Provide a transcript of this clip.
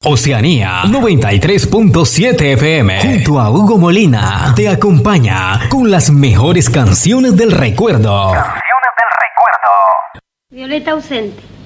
Oceanía 93.7 FM. Junto a Hugo Molina te acompaña con las mejores canciones del recuerdo. Violeta ausente.